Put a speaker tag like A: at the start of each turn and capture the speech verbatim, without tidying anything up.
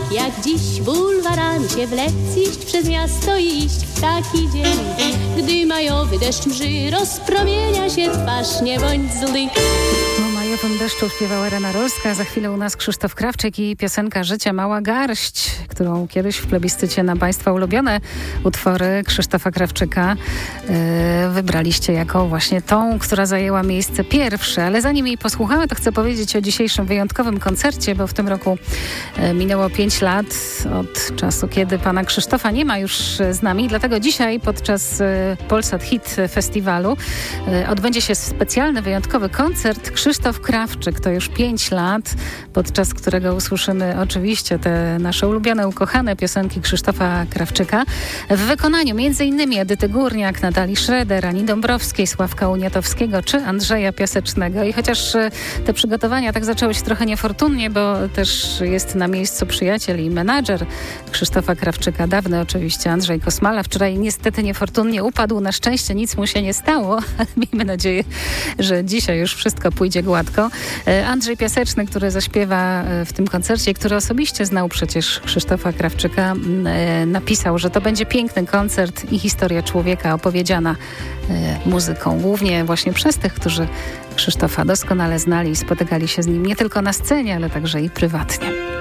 A: jak dziś bulwarami się wlec, iść przez miasto i iść w taki dzień, gdy majowy deszcz mrzy, rozpromienia się twarz, nie bądź zły.
B: O majowym deszczu śpiewała Irena Rolska, za chwilę u nas Krzysztof Krawczyk i piosenka Życia Mała Garść, którą kiedyś w plebiscycie na Państwa ulubione utwory Krzysztofa Krawczyka yy, wybraliście jako właśnie tą, która zajęła miejsce pierwsze. Ale zanim jej posłuchamy, to chcę powiedzieć o dzisiejszym wyjątkowym koncercie, bo w tym roku yy, minęło pięć lat od czasu, kiedy pana Krzysztofa nie ma już z nami. Dlatego dzisiaj podczas yy, Polsat Hit Festiwalu yy, odbędzie się specjalny, wyjątkowy koncert Krzysztof Krawczyk. To już pięć lat, podczas którego usłyszymy oczywiście te nasze ulubione, ukochane piosenki Krzysztofa Krawczyka w wykonaniu między innymi Edyty Górniak, Natalii Schroeder, Ani Dąbrowskiej, Sławka Uniatowskiego czy Andrzeja Piasecznego. I chociaż te przygotowania tak zaczęły się trochę niefortunnie, bo też jest na miejscu przyjaciel i menadżer Krzysztofa Krawczyka, dawny oczywiście Andrzej Kosmala. Wczoraj niestety niefortunnie upadł, na szczęście nic mu się nie stało, ale miejmy nadzieję, że dzisiaj już wszystko pójdzie gładko. Andrzej Piaseczny, który zaśpiewa w tym koncercie, który osobiście znał przecież Krzysztofa Krawczyka, napisał, że to będzie piękny koncert i historia człowieka opowiedziana muzyką, głównie właśnie przez tych, którzy Krzysztofa doskonale znali i spotykali się z nim nie tylko na scenie, ale także i prywatnie.